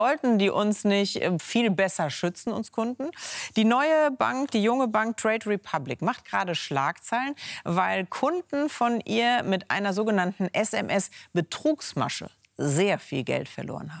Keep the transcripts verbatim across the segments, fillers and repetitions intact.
Sollten die uns nicht viel besser schützen, uns Kunden? Die neue Bank, die junge Bank Trade Republic, macht gerade Schlagzeilen, weil Kunden von ihr mit einer sogenannten S M S-Betrugsmasche sehr viel Geld verloren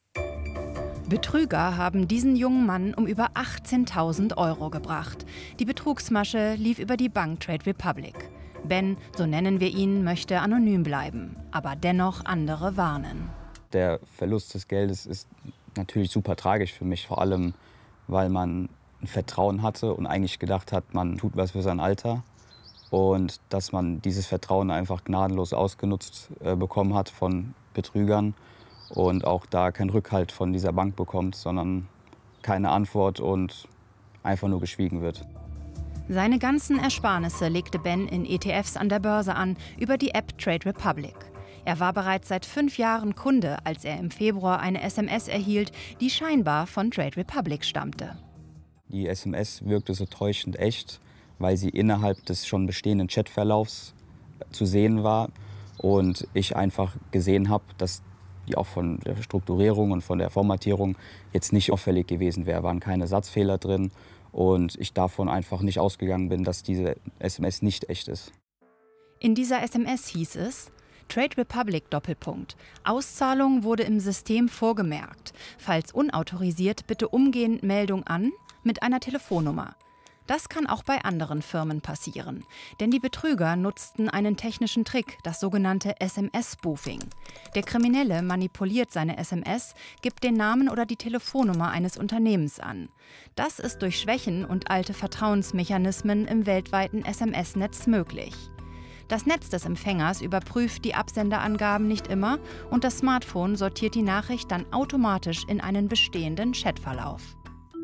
haben. Betrüger haben diesen jungen Mann um über achtzehntausend Euro gebracht. Die Betrugsmasche lief über die Bank Trade Republic. Ben, so nennen wir ihn, möchte anonym bleiben, aber dennoch andere warnen. Der Verlust des Geldes ist natürlich super tragisch für mich, vor allem, weil man ein Vertrauen hatte und eigentlich gedacht hat, man tut was für sein Alter. Und dass man dieses Vertrauen einfach gnadenlos ausgenutzt äh, bekommen hat von Betrügern und auch da keinen Rückhalt von dieser Bank bekommt, sondern keine Antwort und einfach nur geschwiegen wird. Seine ganzen Ersparnisse legte Ben in E T Fs an der Börse an, über die App Trade Republic. Er war bereits seit fünf Jahren Kunde, als er im Februar eine S M S erhielt, die scheinbar von Trade Republic stammte. Die S M S wirkte so täuschend echt, weil sie innerhalb des schon bestehenden Chatverlaufs zu sehen war und ich einfach gesehen habe, dass die auch von der Strukturierung und von der Formatierung jetzt nicht auffällig gewesen wäre. Waren keine Satzfehler drin und ich davon einfach nicht ausgegangen bin, dass diese S M S nicht echt ist. In dieser S M S hieß es: Trade Republic Doppelpunkt. Auszahlung wurde im System vorgemerkt. Falls unautorisiert, bitte umgehend Meldung an mit einer Telefonnummer. Das kann auch bei anderen Firmen passieren. Denn die Betrüger nutzten einen technischen Trick, das sogenannte S M S-Spoofing. Der Kriminelle manipuliert seine S M S, gibt den Namen oder die Telefonnummer eines Unternehmens an. Das ist durch Schwächen und alte Vertrauensmechanismen im weltweiten S M S-Netz möglich. Das Netz des Empfängers überprüft die Absenderangaben nicht immer und das Smartphone sortiert die Nachricht dann automatisch in einen bestehenden Chatverlauf.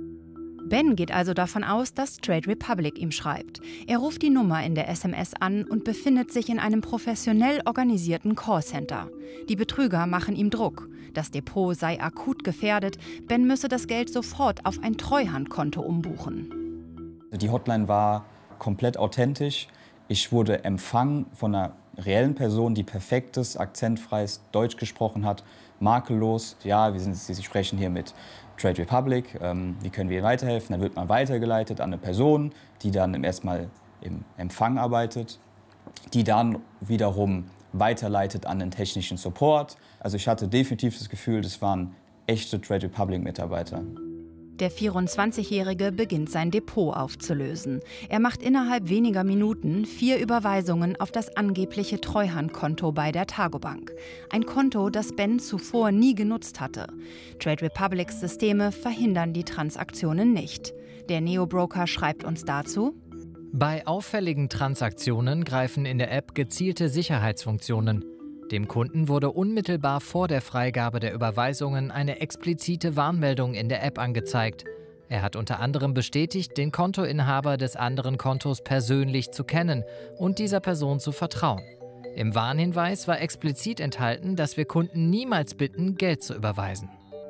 Ben geht also davon aus, dass Trade Republic ihm schreibt. Er ruft die Nummer in der S M S an und befindet sich in einem professionell organisierten Callcenter. Die Betrüger machen ihm Druck. Das Depot sei akut gefährdet. Ben müsse das Geld sofort auf ein Treuhandkonto umbuchen. Die Hotline war komplett authentisch. Ich wurde empfangen von einer reellen Person, die perfektes, akzentfreies Deutsch gesprochen hat, makellos. Ja, wir sind, Sie sprechen hier mit Trade Republic, ähm, wie können wir Ihnen weiterhelfen? Dann wird man weitergeleitet an eine Person, die dann erstmal im Empfang arbeitet, die dann wiederum weiterleitet an den technischen Support. Also ich hatte definitiv das Gefühl, das waren echte Trade Republic-Mitarbeiter. Der vierundzwanzigjährige beginnt sein Depot aufzulösen. Er macht innerhalb weniger Minuten vier Überweisungen auf das angebliche Treuhandkonto bei der Targobank. Ein Konto, das Ben zuvor nie genutzt hatte. Trade Republics Systeme verhindern die Transaktionen nicht. Der Neobroker schreibt uns dazu: Bei auffälligen Transaktionen greifen in der App gezielte Sicherheitsfunktionen. Dem Kunden wurde unmittelbar vor der Freigabe der Überweisungen eine explizite Warnmeldung in der App angezeigt. Er hat unter anderem bestätigt, den Kontoinhaber des anderen Kontos persönlich zu kennen und dieser Person zu vertrauen. Im Warnhinweis war explizit enthalten, dass wir Kunden niemals bitten, Geld zu überweisen.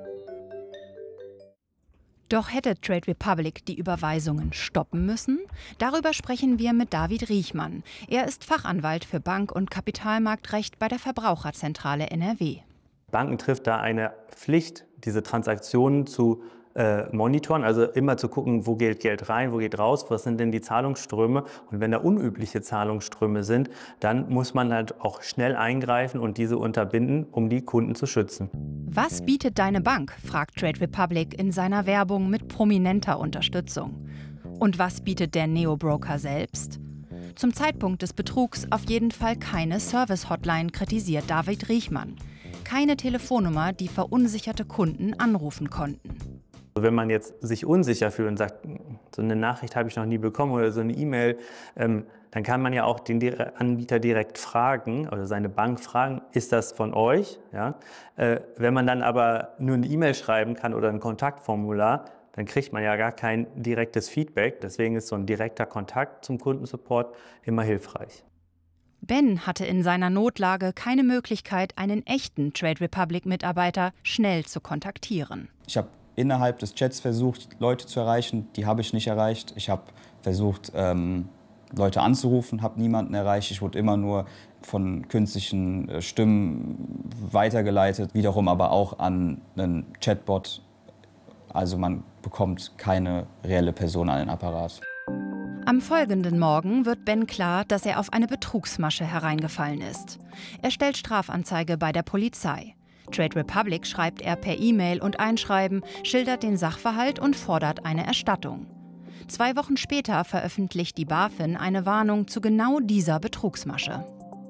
Doch hätte Trade Republic die Überweisungen stoppen müssen? Darüber sprechen wir mit David Riechmann. Er ist Fachanwalt für Bank- und Kapitalmarktrecht bei der Verbraucherzentrale N R W. Banken trifft da eine Pflicht, diese Transaktionen zu äh, monitoren, also immer zu gucken, wo geht Geld rein, wo geht raus, was sind denn die Zahlungsströme. Und wenn da unübliche Zahlungsströme sind, dann muss man halt auch schnell eingreifen und diese unterbinden, um die Kunden zu schützen. Was bietet deine Bank, fragt Trade Republic in seiner Werbung mit prominenter Unterstützung. Und was bietet der Neobroker selbst? Zum Zeitpunkt des Betrugs auf jeden Fall keine Service-Hotline, kritisiert David Riechmann. Keine Telefonnummer, die verunsicherte Kunden anrufen konnten. Wenn man jetzt sich unsicher fühlt und sagt, so eine Nachricht habe ich noch nie bekommen oder so eine E-Mail, ähm, dann kann man ja auch den Anbieter direkt fragen oder seine Bank fragen, ist das von euch? Ja? Äh, wenn man dann aber nur eine E-Mail schreiben kann oder ein Kontaktformular, dann kriegt man ja gar kein direktes Feedback. Deswegen ist so ein direkter Kontakt zum Kundensupport immer hilfreich. Ben hatte in seiner Notlage keine Möglichkeit, einen echten Trade Republic-Mitarbeiter schnell zu kontaktieren. Ich habe innerhalb des Chats versucht, Leute zu erreichen, die habe ich nicht erreicht. Ich habe versucht, ähm, Leute anzurufen, habe niemanden erreicht. Ich wurde immer nur von künstlichen Stimmen weitergeleitet, wiederum aber auch an einen Chatbot. Also man bekommt keine reelle Person an den Apparat. Am folgenden Morgen wird Ben klar, dass er auf eine Betrugsmasche hereingefallen ist. Er stellt Strafanzeige bei der Polizei. Trade Republic schreibt er per E-Mail und Einschreiben, schildert den Sachverhalt und fordert eine Erstattung. Zwei Wochen später veröffentlicht die BaFin eine Warnung zu genau dieser Betrugsmasche.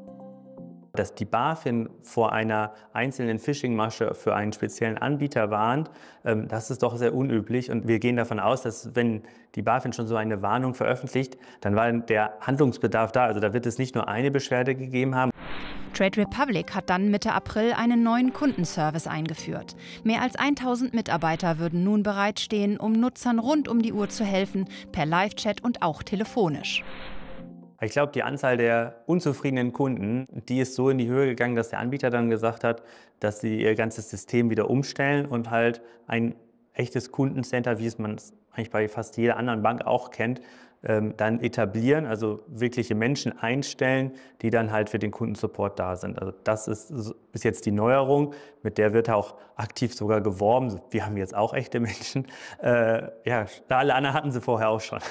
Dass die BaFin vor einer einzelnen Phishing-Masche für einen speziellen Anbieter warnt, das ist doch sehr unüblich. Und wir gehen davon aus, dass wenn die BaFin schon so eine Warnung veröffentlicht, dann war der Handlungsbedarf da. Also da wird es nicht nur eine Beschwerde gegeben haben. Trade Republic hat dann Mitte April einen neuen Kundenservice eingeführt. Mehr als tausend Mitarbeiter würden nun bereitstehen, um Nutzern rund um die Uhr zu helfen, per Live-Chat und auch telefonisch. Ich glaube, die Anzahl der unzufriedenen Kunden, die ist so in die Höhe gegangen, dass der Anbieter dann gesagt hat, dass sie ihr ganzes System wieder umstellen und halt ein echtes Kundencenter, wie es man es eigentlich bei fast jeder anderen Bank auch kennt, ähm, dann etablieren, also wirkliche Menschen einstellen, die dann halt für den Kundensupport da sind. Also das ist, ist jetzt die Neuerung, mit der wird auch aktiv sogar geworben. Wir haben jetzt auch echte Menschen. Äh, ja, alle anderen hatten sie vorher auch schon.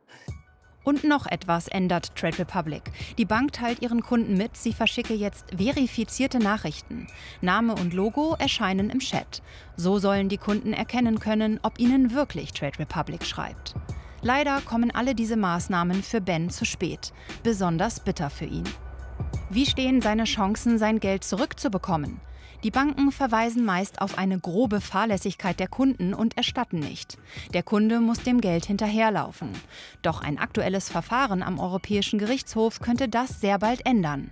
Und noch etwas ändert Trade Republic. Die Bank teilt ihren Kunden mit, sie verschicke jetzt verifizierte Nachrichten. Name und Logo erscheinen im Chat. So sollen die Kunden erkennen können, ob ihnen wirklich Trade Republic schreibt. Leider kommen alle diese Maßnahmen für Ben zu spät. Besonders bitter für ihn. Wie stehen seine Chancen, sein Geld zurückzubekommen? Die Banken verweisen meist auf eine grobe Fahrlässigkeit der Kunden und erstatten nicht. Der Kunde muss dem Geld hinterherlaufen. Doch ein aktuelles Verfahren am Europäischen Gerichtshof könnte das sehr bald ändern.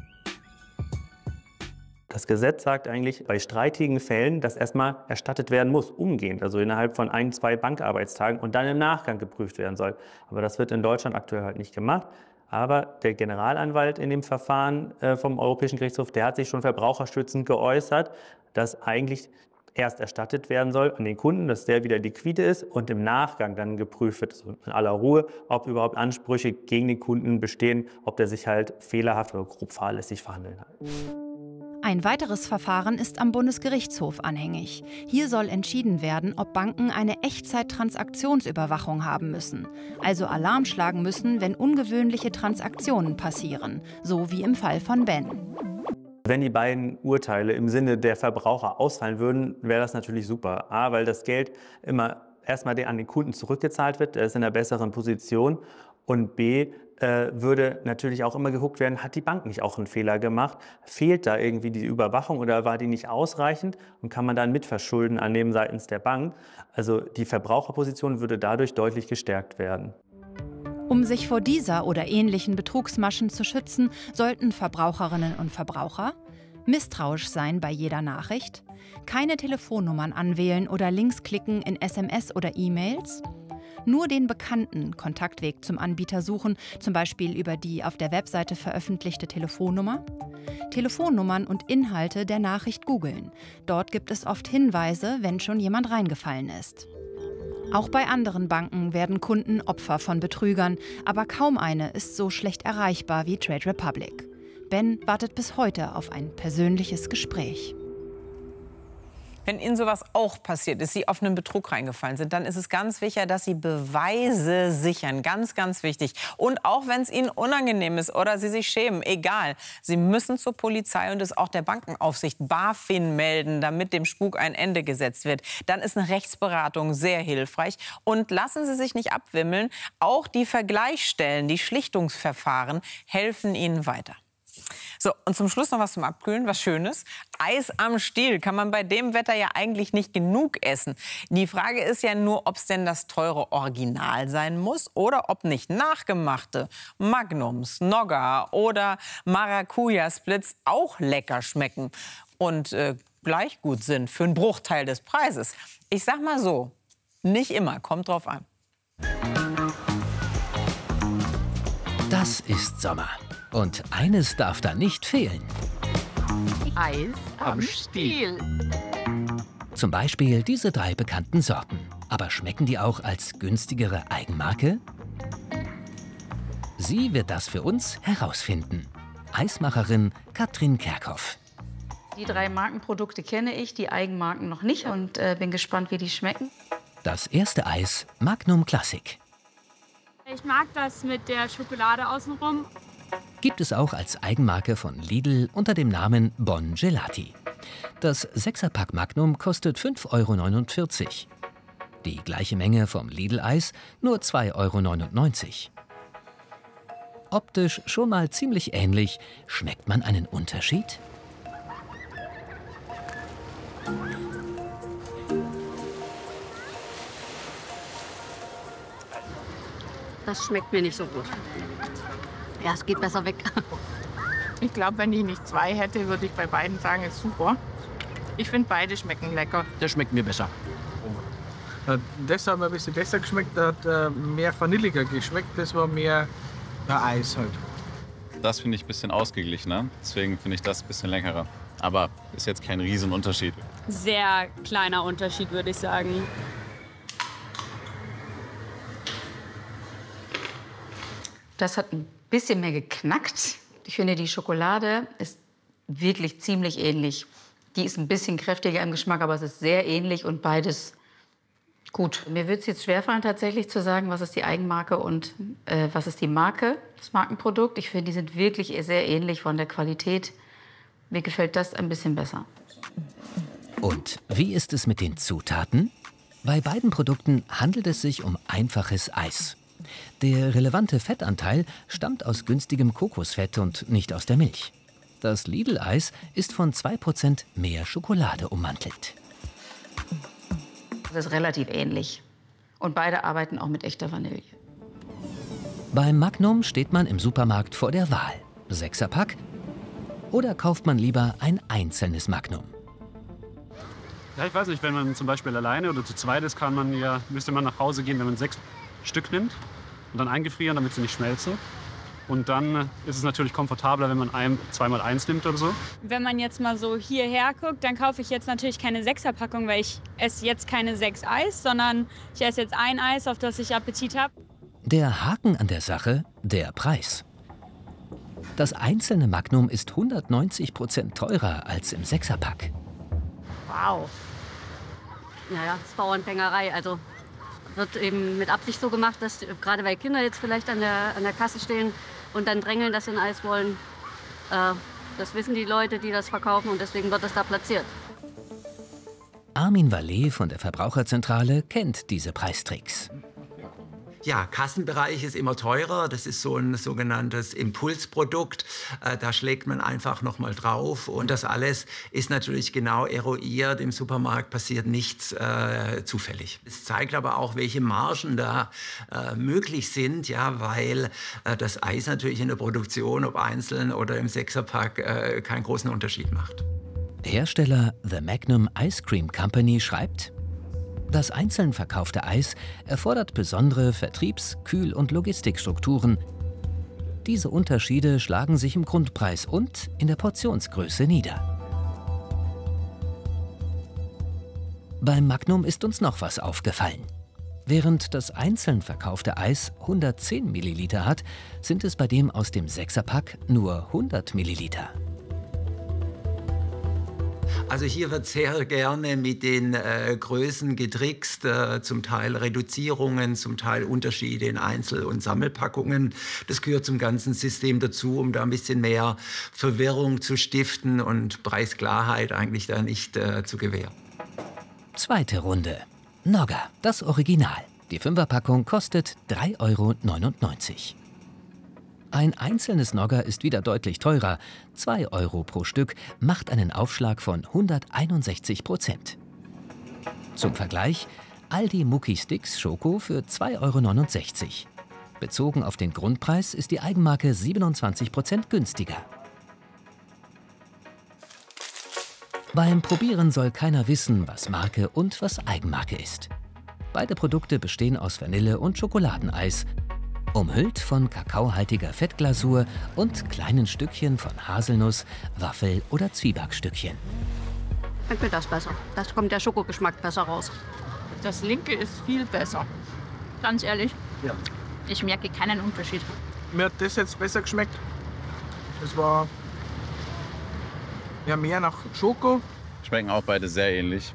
Das Gesetz sagt eigentlich bei streitigen Fällen, dass erstmal erstattet werden muss, umgehend, also innerhalb von ein, zwei Bankarbeitstagen und dann im Nachgang geprüft werden soll. Aber das wird in Deutschland aktuell halt nicht gemacht. Aber der Generalanwalt in dem Verfahren äh, vom Europäischen Gerichtshof, der hat sich schon verbraucherschützend geäußert, dass eigentlich erst erstattet werden soll an den Kunden, dass der wieder liquide ist und im Nachgang dann geprüft wird, also in aller Ruhe, ob überhaupt Ansprüche gegen den Kunden bestehen, ob der sich halt fehlerhaft oder grob fahrlässig verhandelt hat. Ein weiteres Verfahren ist am Bundesgerichtshof anhängig. Hier soll entschieden werden, ob Banken eine Echtzeit-Transaktionsüberwachung haben müssen, also Alarm schlagen müssen, wenn ungewöhnliche Transaktionen passieren, so wie im Fall von Ben. Wenn die beiden Urteile im Sinne der Verbraucher ausfallen würden, wäre das natürlich super. A, weil das Geld immer erstmal an den Kunden zurückgezahlt wird, der ist in einer besseren Position. Und B, äh, würde natürlich auch immer geguckt werden, hat die Bank nicht auch einen Fehler gemacht? Fehlt da irgendwie die Überwachung oder war die nicht ausreichend? Und kann man dann mitverschulden annehmen seitens der Bank? Also die Verbraucherposition würde dadurch deutlich gestärkt werden. Um sich vor dieser oder ähnlichen Betrugsmaschen zu schützen, sollten Verbraucherinnen und Verbraucher misstrauisch sein bei jeder Nachricht, keine Telefonnummern anwählen oder Links klicken in S M S oder E-Mails, nur den bekannten Kontaktweg zum Anbieter suchen, zum Beispiel über die auf der Webseite veröffentlichte Telefonnummer, Telefonnummern und Inhalte der Nachricht googeln. Dort gibt es oft Hinweise, wenn schon jemand reingefallen ist. Auch bei anderen Banken werden Kunden Opfer von Betrügern, aber kaum eine ist so schlecht erreichbar wie Trade Republic. Ben wartet bis heute auf ein persönliches Gespräch. Wenn Ihnen sowas auch passiert ist, Sie auf einen Betrug reingefallen sind, dann ist es ganz wichtig, dass Sie Beweise sichern. Ganz, ganz wichtig. Und auch wenn es Ihnen unangenehm ist oder Sie sich schämen, egal. Sie müssen zur Polizei und es auch der Bankenaufsicht BaFin melden, damit dem Spuk ein Ende gesetzt wird. Dann ist eine Rechtsberatung sehr hilfreich. Und lassen Sie sich nicht abwimmeln. Auch die Vergleichsstellen, die Schlichtungsverfahren helfen Ihnen weiter. So, und zum Schluss noch was zum Abkühlen, was Schönes. Eis am Stiel kann man bei dem Wetter ja eigentlich nicht genug essen. Die Frage ist ja nur, ob es denn das teure Original sein muss oder ob nicht nachgemachte Magnums, Nogga oder Maracuja-Splits auch lecker schmecken und äh, gleich gut sind für einen Bruchteil des Preises. Ich sag mal so, nicht immer, kommt drauf an. Das ist Sommer. Und eines darf da nicht fehlen. Eis am Stiel. Zum Beispiel diese drei bekannten Sorten. Aber schmecken die auch als günstigere Eigenmarke? Sie wird das für uns herausfinden. Eismacherin Katrin Kerkhoff. Die drei Markenprodukte kenne ich, die Eigenmarken noch nicht und äh, bin gespannt, wie die schmecken. Das erste Eis Magnum Classic. Ich mag das mit der Schokolade außenrum. Gibt es auch als Eigenmarke von Lidl unter dem Namen Bon Gelati. Das Sechserpack Magnum kostet fünf Euro neunundvierzig. Die gleiche Menge vom Lidl-Eis nur zwei Euro neunundneunzig. Optisch schon mal ziemlich ähnlich. Schmeckt man einen Unterschied? Das schmeckt mir nicht so gut. Ja, es geht besser weg. Ich glaube, wenn ich nicht zwei hätte, würde ich bei beiden sagen, ist super. Ich finde, beide schmecken lecker. Der schmeckt mir besser. Äh, das hat mir ein bisschen besser geschmeckt, der hat äh, mehr vanilliger geschmeckt, das war mehr ja, Eis halt. Das finde ich ein bisschen ausgeglichener, deswegen finde ich das ein bisschen leckerer. Aber ist jetzt kein Riesenunterschied. Sehr kleiner Unterschied, würde ich sagen. Das hat ein bisschen mehr geknackt. Ich finde, die Schokolade ist wirklich ziemlich ähnlich. Die ist ein bisschen kräftiger im Geschmack, aber es ist sehr ähnlich und beides gut. Mir wird es jetzt schwerfallen, tatsächlich zu sagen, was ist die Eigenmarke und äh, was ist die Marke, das Markenprodukt. Ich finde, die sind wirklich sehr ähnlich von der Qualität. Mir gefällt das ein bisschen besser. Und wie ist es mit den Zutaten? Bei beiden Produkten handelt es sich um einfaches Eis. Der relevante Fettanteil stammt aus günstigem Kokosfett und nicht aus der Milch. Das Lidl-Eis ist von zwei Prozent mehr Schokolade ummantelt. Das ist relativ ähnlich. Und beide arbeiten auch mit echter Vanille. Beim Magnum steht man im Supermarkt vor der Wahl. Sechserpack oder kauft man lieber ein einzelnes Magnum? Ja, ich weiß nicht, wenn man zum Beispiel alleine oder zu zweit ist, kann man ja, müsste man nach Hause gehen, wenn man sechs Stück nimmt und dann eingefrieren, damit sie nicht schmelzen. Und dann ist es natürlich komfortabler, wenn man ein, zweimal eins nimmt oder so. Wenn man jetzt mal so hierher guckt, dann kaufe ich jetzt natürlich keine Sechserpackung, weil ich esse jetzt keine sechs Eis, sondern ich esse jetzt ein Eis, auf das ich Appetit habe. Der Haken an der Sache, der Preis. Das einzelne Magnum ist hundertneunzig Prozent teurer als im Sechserpack. Wow. Naja, das ist Bauernfängerei. Also wird eben mit Absicht so gemacht, dass gerade weil Kinder jetzt vielleicht an der, an der Kasse stehen und dann drängeln, dass sie ein Eis wollen. Äh, das wissen die Leute, die das verkaufen und deswegen wird das da platziert. Armin Vallet von der Verbraucherzentrale kennt diese Preistricks. Ja, Kassenbereich ist immer teurer. Das ist so ein sogenanntes Impulsprodukt. Äh, da schlägt man einfach noch mal drauf. Und das alles ist natürlich genau eruiert. Im Supermarkt passiert nichts äh, zufällig. Es zeigt aber auch, welche Margen da äh, möglich sind, ja, weil äh, das Eis natürlich in der Produktion, ob einzeln oder im Sechserpack, äh, keinen großen Unterschied macht. Hersteller The Magnum Ice Cream Company schreibt: Das einzeln verkaufte Eis erfordert besondere Vertriebs-, Kühl- und Logistikstrukturen. Diese Unterschiede schlagen sich im Grundpreis und in der Portionsgröße nieder. Beim Magnum ist uns noch was aufgefallen. Während das einzeln verkaufte Eis hundertzehn Milliliter hat, sind es bei dem aus dem Sechserpack nur hundert Milliliter. Also hier wird sehr gerne mit den äh, Größen getrickst, äh, zum Teil Reduzierungen, zum Teil Unterschiede in Einzel- und Sammelpackungen. Das gehört zum ganzen System dazu, um da ein bisschen mehr Verwirrung zu stiften und Preisklarheit eigentlich da nicht äh, zu gewähren. Zweite Runde. Nogga, das Original. Die Fünferpackung kostet drei Euro neunundneunzig. Ein einzelnes Nogga ist wieder deutlich teurer. zwei Euro pro Stück macht einen Aufschlag von hunderteinundsechzig Prozent. Zum Vergleich, Aldi Mucki Sticks Schoko für zwei Euro neunundsechzig. Bezogen auf den Grundpreis ist die Eigenmarke siebenundzwanzig Prozent günstiger. Beim Probieren soll keiner wissen, was Marke und was Eigenmarke ist. Beide Produkte bestehen aus Vanille- und Schokoladeneis, umhüllt von kakaohaltiger Fettglasur und kleinen Stückchen von Haselnuss, Waffel- oder Zwiebackstückchen. Ich finde das besser. Das kommt der Schokogeschmack besser raus. Das linke ist viel besser. Ganz ehrlich, Ja. ich merke keinen Unterschied. Mir hat das jetzt besser geschmeckt. Es war ja mehr nach Schoko. Schmecken auch beide sehr ähnlich.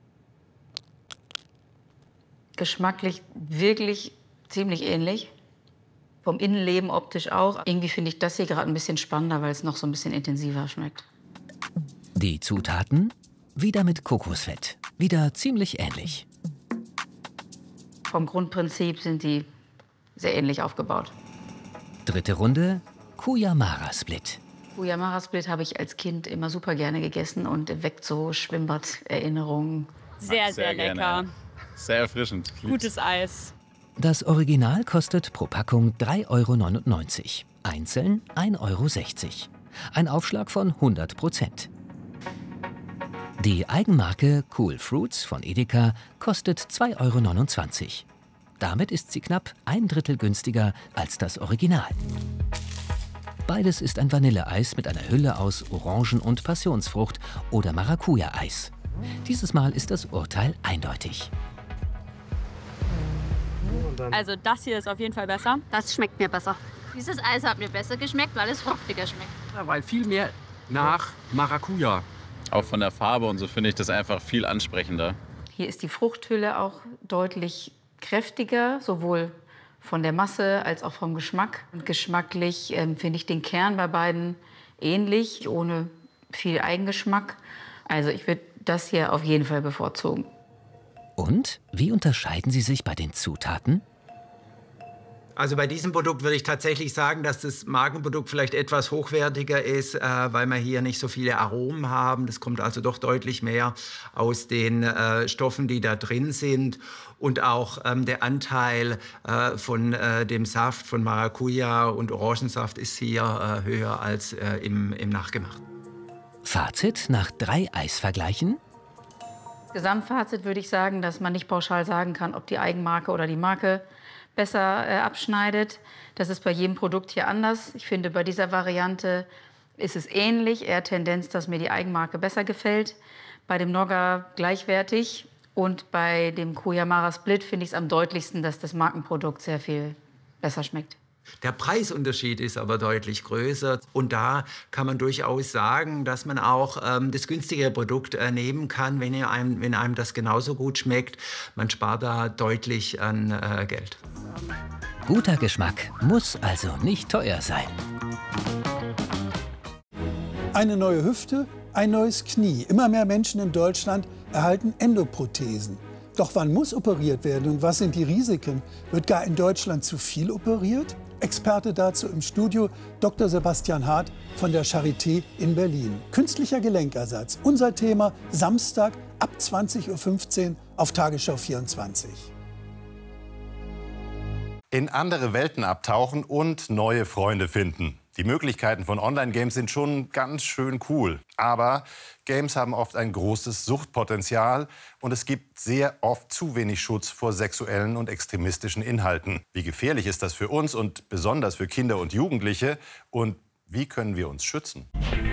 Geschmacklich wirklich ziemlich ähnlich. Vom Innenleben optisch auch. Irgendwie finde ich das hier gerade ein bisschen spannender, weil es noch so ein bisschen intensiver schmeckt. Die Zutaten? Wieder mit Kokosfett. Wieder ziemlich ähnlich. Vom Grundprinzip sind die sehr ähnlich aufgebaut. Dritte Runde, Cuyamara Split. Cuyamara Split habe ich als Kind immer super gerne gegessen und weckt so Schwimmbad-Erinnerungen. Sehr, sehr, sehr lecker. Gerne. Sehr erfrischend. Gutes Eis. Das Original kostet pro Packung drei Euro neunundneunzig. Einzeln ein Euro sechzig. Ein Aufschlag von hundert Prozent. Die Eigenmarke Cool Fruits von Edeka kostet zwei Euro neunundzwanzig. Damit ist sie knapp ein Drittel günstiger als das Original. Beides ist ein Vanilleeis mit einer Hülle aus Orangen- und Passionsfrucht oder Maracuja-Eis. Dieses Mal ist das Urteil eindeutig. Also das hier ist auf jeden Fall besser. Das schmeckt mir besser. Dieses Eis hat mir besser geschmeckt, weil es fruchtiger schmeckt. Ja, weil viel mehr nach Maracuja. Auch von der Farbe und so finde ich das einfach viel ansprechender. Hier ist die Fruchthülle auch deutlich kräftiger, sowohl von der Masse als auch vom Geschmack. Und geschmacklich ähm, finde ich den Kern bei beiden ähnlich, ohne viel Eigengeschmack. Also ich würde das hier auf jeden Fall bevorzugen. Und wie unterscheiden sie sich bei den Zutaten? Also bei diesem Produkt würde ich tatsächlich sagen, dass das Markenprodukt vielleicht etwas hochwertiger ist, äh, weil wir hier nicht so viele Aromen haben. Das kommt also doch deutlich mehr aus den äh, Stoffen, die da drin sind. Und auch ähm, der Anteil äh, von äh, dem Saft von Maracuja und Orangensaft ist hier äh, höher als äh, im, im Nachgemachten. Fazit nach drei Eisvergleichen? Gesamtfazit würde ich sagen, dass man nicht pauschal sagen kann, ob die Eigenmarke oder die Marke besser äh, abschneidet. Das ist bei jedem Produkt hier anders. Ich finde, bei dieser Variante ist es ähnlich, eher Tendenz, dass mir die Eigenmarke besser gefällt. Bei dem Nogga gleichwertig und bei dem Cuyamara Split finde ich es am deutlichsten, dass das Markenprodukt sehr viel besser schmeckt. Der Preisunterschied ist aber deutlich größer. Und da kann man durchaus sagen, dass man auch ähm, das günstigere Produkt äh, nehmen kann, wenn, ihr einem, wenn einem das genauso gut schmeckt. Man spart da deutlich an äh, Geld. Guter Geschmack muss also nicht teuer sein. Eine neue Hüfte, ein neues Knie. Immer mehr Menschen in Deutschland erhalten Endoprothesen. Doch wann muss operiert werden und was sind die Risiken? Wird gar in Deutschland zu viel operiert? Experte dazu im Studio Doktor Sebastian Hart von der Charité in Berlin. Künstlicher Gelenkersatz, unser Thema Samstag ab zwanzig Uhr fünfzehn auf Tagesschau vierundzwanzig. In andere Welten abtauchen und neue Freunde finden. Die Möglichkeiten von Online-Games sind schon ganz schön cool. Aber Games haben oft ein großes Suchtpotenzial und es gibt sehr oft zu wenig Schutz vor sexuellen und extremistischen Inhalten. Wie gefährlich ist das für uns und besonders für Kinder und Jugendliche? Und wie können wir uns schützen?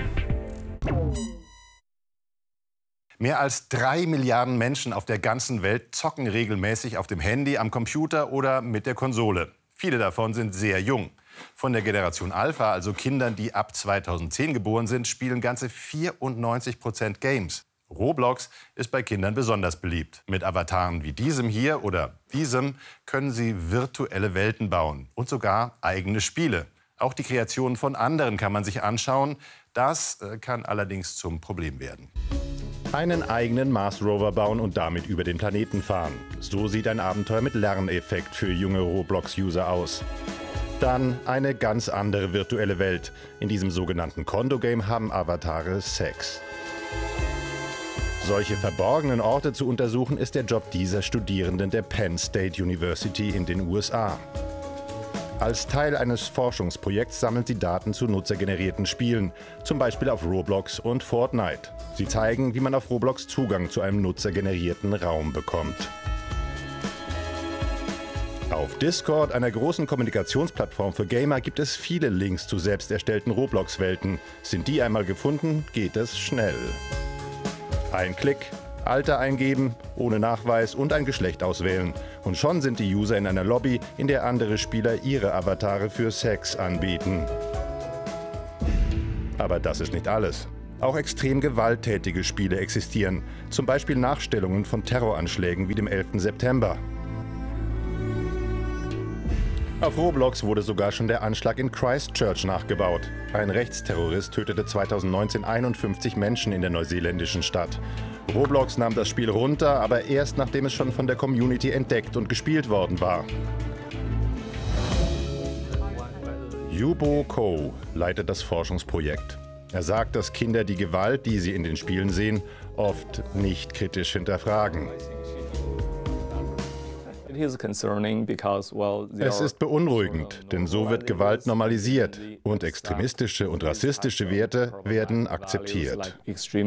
Mehr als drei Milliarden Menschen auf der ganzen Welt zocken regelmäßig auf dem Handy, am Computer oder mit der Konsole. Viele davon sind sehr jung. Von der Generation Alpha, also Kindern, die ab zweitausendzehn geboren sind, spielen ganze vierundneunzig Prozent Games. Roblox ist bei Kindern besonders beliebt. Mit Avataren wie diesem hier oder diesem können sie virtuelle Welten bauen und sogar eigene Spiele. Auch die Kreationen von anderen kann man sich anschauen. Das äh, kann allerdings zum Problem werden. Einen eigenen Mars-Rover bauen und damit über den Planeten fahren. So sieht ein Abenteuer mit Lerneffekt für junge Roblox-User aus. Dann eine ganz andere virtuelle Welt. In diesem sogenannten Kondo-Game haben Avatare Sex. Solche verborgenen Orte zu untersuchen, ist der Job dieser Studierenden der Penn State University in den U S A. Als Teil eines Forschungsprojekts sammeln sie Daten zu nutzergenerierten Spielen, zum Beispiel auf Roblox und Fortnite. Sie zeigen, wie man auf Roblox Zugang zu einem nutzergenerierten Raum bekommt. Auf Discord, einer großen Kommunikationsplattform für Gamer, gibt es viele Links zu selbst erstellten Roblox-Welten. Sind die einmal gefunden, geht es schnell. Ein Klick Alter eingeben, ohne Nachweis und ein Geschlecht auswählen. Und schon sind die User in einer Lobby, in der andere Spieler ihre Avatare für Sex anbieten. Aber das ist nicht alles. Auch extrem gewalttätige Spiele existieren. Zum Beispiel Nachstellungen von Terroranschlägen wie dem elften September. Auf Roblox wurde sogar schon der Anschlag in Christchurch nachgebaut. Ein Rechtsterrorist tötete zweitausendneunzehn einundfünfzig Menschen in der neuseeländischen Stadt. Roblox nahm das Spiel runter, aber erst nachdem es schon von der Community entdeckt und gespielt worden war. Yubo Ko leitet das Forschungsprojekt. Er sagt, dass Kinder die Gewalt, die sie in den Spielen sehen, oft nicht kritisch hinterfragen. Es ist beunruhigend, denn so wird Gewalt normalisiert und extremistische und rassistische Werte werden akzeptiert.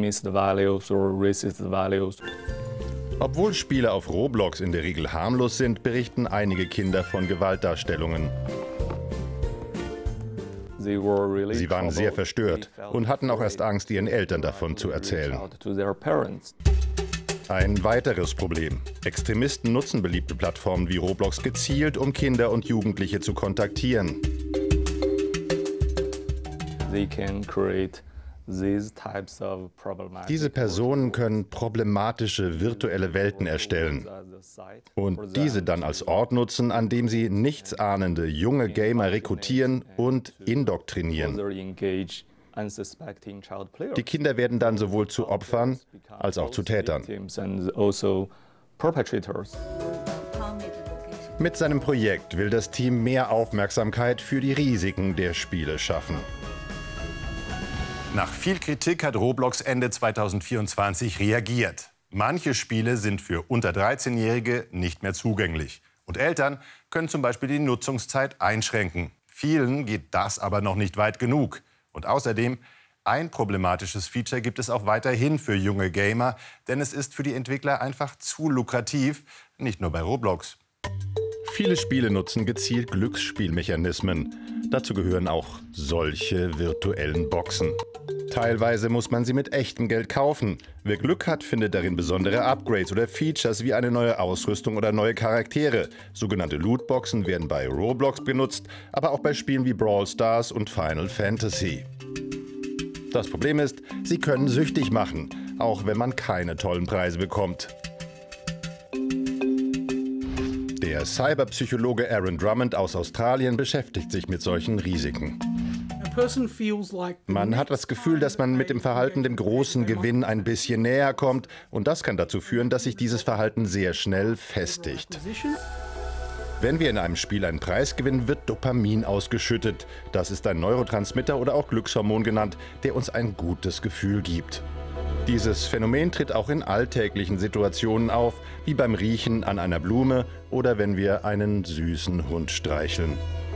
Obwohl Spiele auf Roblox in der Regel harmlos sind, berichten einige Kinder von Gewaltdarstellungen. Sie waren sehr verstört und hatten auch erst Angst, ihren Eltern davon zu erzählen. Ein weiteres Problem. Extremisten nutzen beliebte Plattformen wie Roblox gezielt, um Kinder und Jugendliche zu kontaktieren. Diese Personen können problematische virtuelle Welten erstellen und diese dann als Ort nutzen, an dem sie nichtsahnende junge Gamer rekrutieren und indoktrinieren. Die Kinder werden dann sowohl zu Opfern als auch zu Tätern. Mit seinem Projekt will das Team mehr Aufmerksamkeit für die Risiken der Spiele schaffen. Nach viel Kritik hat Roblox Ende zweitausendvierundzwanzig reagiert. Manche Spiele sind für unter dreizehnjährige nicht mehr zugänglich. Und Eltern können zum Beispiel die Nutzungszeit einschränken. Vielen geht das aber noch nicht weit genug. Und außerdem, ein problematisches Feature gibt es auch weiterhin für junge Gamer, denn es ist für die Entwickler einfach zu lukrativ, nicht nur bei Roblox. Viele Spiele nutzen gezielt Glücksspielmechanismen. Dazu gehören auch solche virtuellen Boxen. Teilweise muss man sie mit echtem Geld kaufen. Wer Glück hat, findet darin besondere Upgrades oder Features wie eine neue Ausrüstung oder neue Charaktere. Sogenannte Lootboxen werden bei Roblox benutzt, aber auch bei Spielen wie Brawl Stars und Final Fantasy. Das Problem ist, sie können süchtig machen, auch wenn man keine tollen Preise bekommt. Der Cyberpsychologe Aaron Drummond aus Australien beschäftigt sich mit solchen Risiken. Man hat das Gefühl, dass man mit dem Verhalten dem großen Gewinn ein bisschen näher kommt und das kann dazu führen, dass sich dieses Verhalten sehr schnell festigt. Wenn wir in einem Spiel einen Preis gewinnen, wird Dopamin ausgeschüttet. Das ist ein Neurotransmitter oder auch Glückshormon genannt, der uns ein gutes Gefühl gibt. Dieses Phänomen tritt auch in alltäglichen Situationen auf, wie beim Riechen an einer Blume oder wenn wir einen süßen Hund streicheln.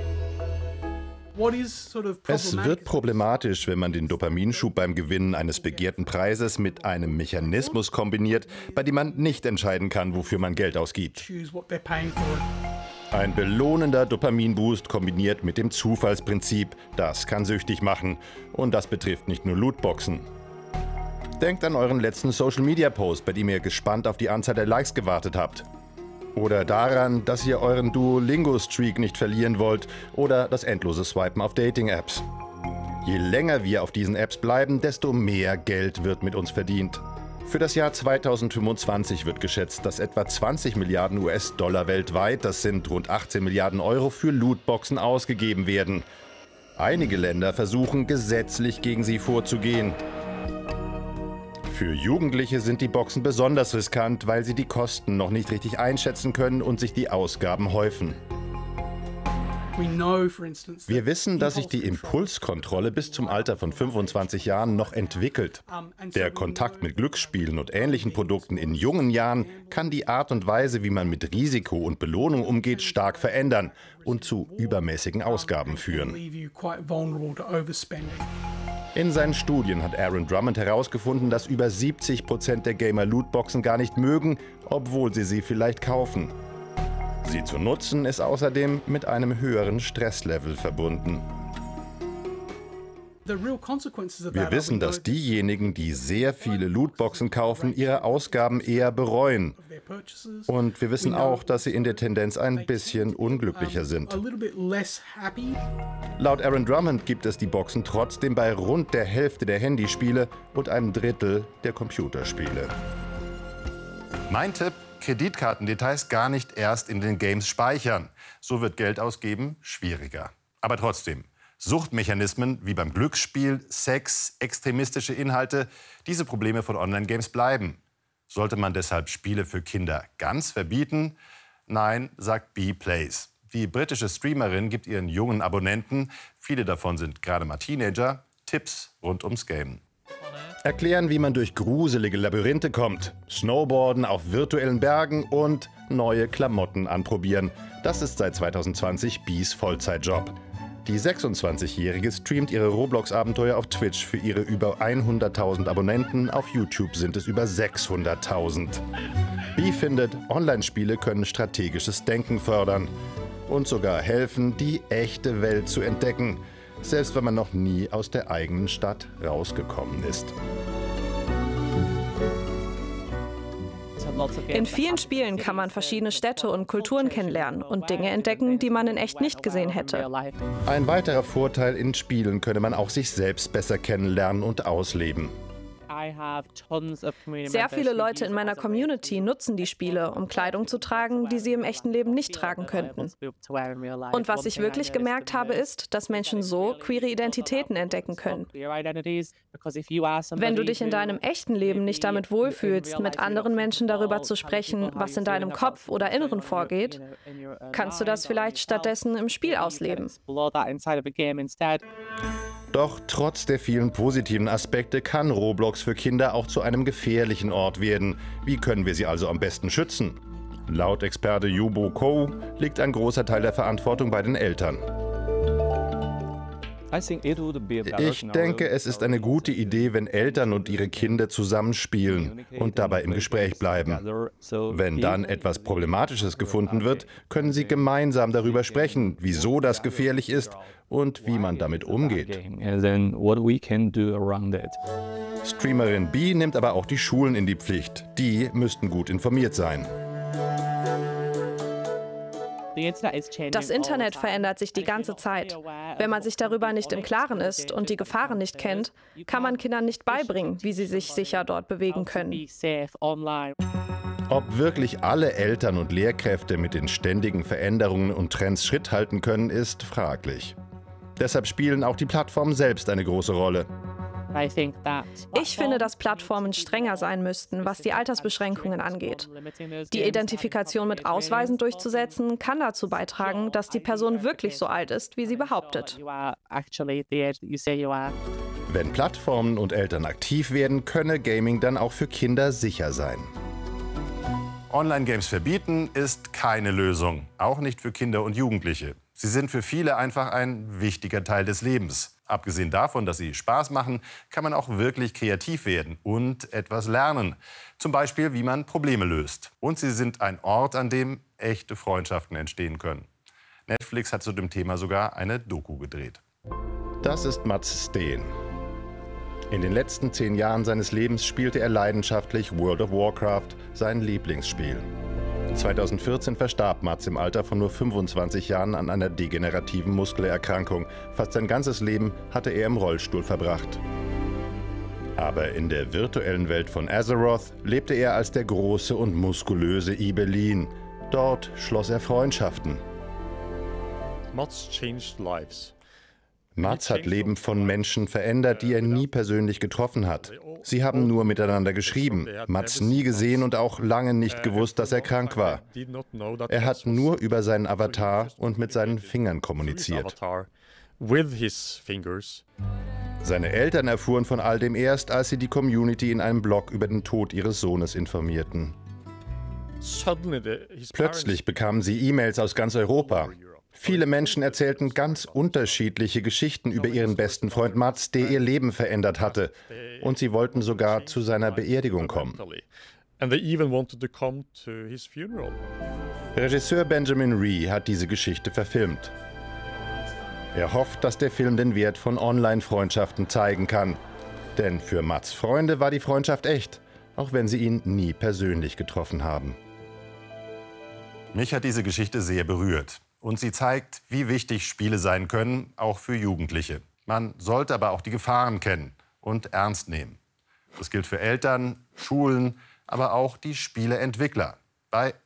Es wird problematisch, wenn man den Dopaminschub beim Gewinnen eines begehrten Preises mit einem Mechanismus kombiniert, bei dem man nicht entscheiden kann, wofür man Geld ausgibt. Ein belohnender Dopaminboost kombiniert mit dem Zufallsprinzip, das kann süchtig machen. Und das betrifft nicht nur Lootboxen. Denkt an euren letzten Social-Media-Post, bei dem ihr gespannt auf die Anzahl der Likes gewartet habt. Oder daran, dass ihr euren Duolingo-Streak nicht verlieren wollt oder das endlose Swipen auf Dating-Apps. Je länger wir auf diesen Apps bleiben, desto mehr Geld wird mit uns verdient. Für das Jahr zweitausendfünfundzwanzig wird geschätzt, dass etwa zwanzig Milliarden U S-Dollar weltweit, das sind rund achtzehn Milliarden Euro, für Lootboxen ausgegeben werden. Einige Länder versuchen gesetzlich gegen sie vorzugehen. Für Jugendliche sind die Boxen besonders riskant, weil sie die Kosten noch nicht richtig einschätzen können und sich die Ausgaben häufen. Wir wissen, dass sich die Impulskontrolle bis zum Alter von fünfundzwanzig Jahren noch entwickelt. Der Kontakt mit Glücksspielen und ähnlichen Produkten in jungen Jahren kann die Art und Weise, wie man mit Risiko und Belohnung umgeht, stark verändern und zu übermäßigen Ausgaben führen. In seinen Studien hat Aaron Drummond herausgefunden, dass über siebzig Prozent der Gamer Lootboxen gar nicht mögen, obwohl sie sie vielleicht kaufen. Sie zu nutzen ist außerdem mit einem höheren Stresslevel verbunden. Wir wissen, dass diejenigen, die sehr viele Lootboxen kaufen, ihre Ausgaben eher bereuen. Und wir wissen auch, dass sie in der Tendenz ein bisschen unglücklicher sind. Laut Aaron Drummond gibt es die Boxen trotzdem bei rund der Hälfte der Handyspiele und einem Drittel der Computerspiele. Mein Tipp: Kreditkartendetails gar nicht erst in den Games speichern. So wird Geld ausgeben schwieriger. Aber trotzdem, Suchtmechanismen wie beim Glücksspiel, Sex, extremistische Inhalte, diese Probleme von Online-Games bleiben. Sollte man deshalb Spiele für Kinder ganz verbieten? Nein, sagt B-Plays. Die britische Streamerin gibt ihren jungen Abonnenten, viele davon sind gerade mal Teenager, Tipps rund ums Gamen. Erklären, wie man durch gruselige Labyrinthe kommt, Snowboarden auf virtuellen Bergen und neue Klamotten anprobieren. Das ist seit zweitausendzwanzig Bs Vollzeitjob. Die sechsundzwanzigjährige streamt ihre Roblox-Abenteuer auf Twitch für ihre über hunderttausend Abonnenten. Auf YouTube sind es über sechshunderttausend. Bee findet, Online-Spiele können strategisches Denken fördern und sogar helfen, die echte Welt zu entdecken, selbst wenn man noch nie aus der eigenen Stadt rausgekommen ist. In vielen Spielen kann man verschiedene Städte und Kulturen kennenlernen und Dinge entdecken, die man in echt nicht gesehen hätte. Ein weiterer Vorteil: in Spielen könne man auch sich selbst besser kennenlernen und ausleben. Sehr viele Leute in meiner Community nutzen die Spiele, um Kleidung zu tragen, die sie im echten Leben nicht tragen könnten. Und was ich wirklich gemerkt habe, ist, dass Menschen so queere Identitäten entdecken können. Wenn du dich in deinem echten Leben nicht damit wohlfühlst, mit anderen Menschen darüber zu sprechen, was in deinem Kopf oder Inneren vorgeht, kannst du das vielleicht stattdessen im Spiel ausleben. Doch trotz der vielen positiven Aspekte kann Roblox für Kinder auch zu einem gefährlichen Ort werden. Wie können wir sie also am besten schützen? Laut Experte Yubo Ko liegt ein großer Teil der Verantwortung bei den Eltern. Ich denke, es ist eine gute Idee, wenn Eltern und ihre Kinder zusammenspielen und dabei im Gespräch bleiben. Wenn dann etwas Problematisches gefunden wird, können sie gemeinsam darüber sprechen, wieso das gefährlich ist und wie man damit umgeht. Streamerin Bee nimmt aber auch die Schulen in die Pflicht. Die müssten gut informiert sein. Das Internet verändert sich die ganze Zeit. Wenn man sich darüber nicht im Klaren ist und die Gefahren nicht kennt, kann man Kindern nicht beibringen, wie sie sich sicher dort bewegen können. Ob wirklich alle Eltern und Lehrkräfte mit den ständigen Veränderungen und Trends Schritt halten können, ist fraglich. Deshalb spielen auch die Plattformen selbst eine große Rolle. Ich finde, dass Plattformen strenger sein müssten, was die Altersbeschränkungen angeht. Die Identifikation mit Ausweisen durchzusetzen, kann dazu beitragen, dass die Person wirklich so alt ist, wie sie behauptet. Wenn Plattformen und Eltern aktiv werden, könne Gaming dann auch für Kinder sicher sein. Online-Games verbieten ist keine Lösung, auch nicht für Kinder und Jugendliche. Sie sind für viele einfach ein wichtiger Teil des Lebens. Abgesehen davon, dass sie Spaß machen, kann man auch wirklich kreativ werden und etwas lernen. Zum Beispiel, wie man Probleme löst. Und sie sind ein Ort, an dem echte Freundschaften entstehen können. Netflix hat zu dem Thema sogar eine Doku gedreht. Das ist Mats Steen. In den letzten zehn Jahren seines Lebens spielte er leidenschaftlich World of Warcraft, sein Lieblingsspiel. zweitausendvierzehn verstarb Mats im Alter von nur fünfundzwanzig Jahren an einer degenerativen Muskelerkrankung. Fast sein ganzes Leben hatte er im Rollstuhl verbracht. Aber in der virtuellen Welt von Azeroth lebte er als der große und muskulöse Ibelin. Dort schloss er Freundschaften. Mats changed lives. Mats hat Leben von Menschen verändert, die er nie persönlich getroffen hat. Sie haben nur miteinander geschrieben, Mats nie gesehen und auch lange nicht gewusst, dass er krank war. Er hat nur über seinen Avatar und mit seinen Fingern kommuniziert. Seine Eltern erfuhren von all dem erst, als sie die Community in einem Blog über den Tod ihres Sohnes informierten. Plötzlich bekamen sie E-Mails aus ganz Europa. Viele Menschen erzählten ganz unterschiedliche Geschichten über ihren besten Freund Mats, der ihr Leben verändert hatte. Und sie wollten sogar zu seiner Beerdigung kommen. Regisseur Benjamin Ree hat diese Geschichte verfilmt. Er hofft, dass der Film den Wert von Online-Freundschaften zeigen kann. Denn für Mats Freunde war die Freundschaft echt, auch wenn sie ihn nie persönlich getroffen haben. Mich hat diese Geschichte sehr berührt. Und sie zeigt, wie wichtig Spiele sein können, auch für Jugendliche. Man sollte aber auch die Gefahren kennen und ernst nehmen. Das gilt für Eltern, Schulen, aber auch die Spieleentwickler. Bei